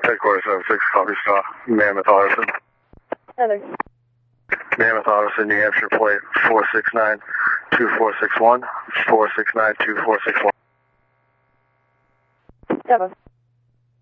Headquarters 76, copy star. Mammoth Audison. Heather. Mammoth Audison, New Hampshire plate 469-2461. 469-2461. Deborah.